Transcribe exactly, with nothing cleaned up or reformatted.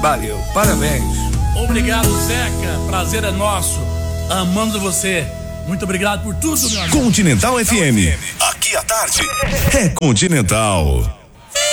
Valeu, parabéns. Obrigado, Zeca. Prazer é nosso. Amando você. Muito obrigado por tudo, meu amigo. Continental F M. Aqui à tarde é Continental.